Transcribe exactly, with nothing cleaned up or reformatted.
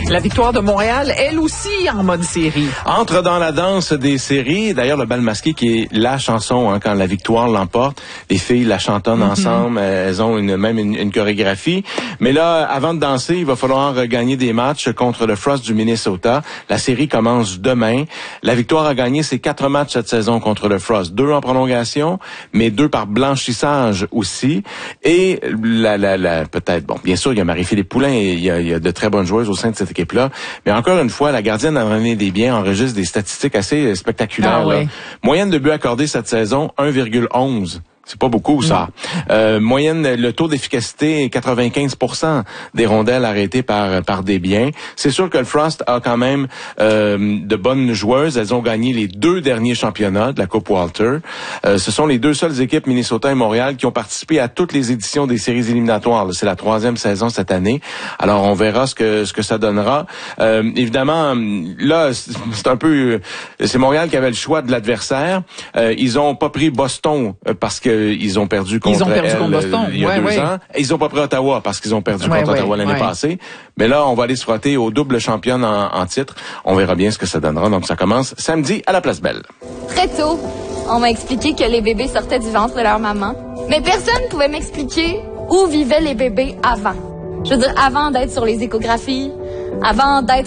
La victoire de Montréal, elle aussi en mode série. Entre dans la danse des séries. D'ailleurs, le bal masqué qui est la chanson hein, quand la victoire l'emporte. Les filles la chantonnent mm-hmm. ensemble. Elles ont une, même une, une chorégraphie. Mais là, avant de danser, il va falloir gagner des matchs contre le Frost du Minnesota. La série commence demain. La victoire a gagné ses quatre matchs cette saison contre le Frost. Deux en prolongation, mais deux par blanchissage aussi. Et la, la, la peut-être, bon, bien sûr, il y a Marie-Philippe Poulin et il y a, il y a de très bonnes joueuses au sein de cette équipe-là. Mais encore une fois, la gardienne René Desbiens enregistre des statistiques assez spectaculaires. Ah, oui. Moyenne de buts accordés cette saison, un virgule onze. C'est pas beaucoup, ça. Euh, moyenne, le taux d'efficacité est quatre-vingt-quinze pour cent des rondelles arrêtées par par Desbiens. C'est sûr que le Frost a quand même euh, de bonnes joueuses. Elles ont gagné les deux derniers championnats de la Coupe Walter. Euh, ce sont les deux seules équipes, Minnesota et Montréal, qui ont participé à toutes les éditions des séries éliminatoires. C'est la troisième saison cette année. Alors, on verra ce que ce que ça donnera. Euh, évidemment, là, c'est un peu... C'est Montréal qui avait le choix de l'adversaire. Euh, ils ont pas pris Boston parce que ils ont perdu contre, ils ont perdu elle, contre Boston. il y a ouais, deux ouais. ans. Et ils ont pas pris Ottawa parce qu'ils ont perdu ouais, contre ouais, Ottawa l'année ouais. passée. Mais là, on va aller se frotter aux doubles championnes en, en titre. On verra bien ce que ça donnera. Donc, ça commence samedi à la Place Belle. Très tôt, on m'a expliqué que les bébés sortaient du ventre de leur maman. Mais personne ne pouvait m'expliquer où vivaient les bébés avant. Je veux dire, avant d'être sur les échographies, avant d'être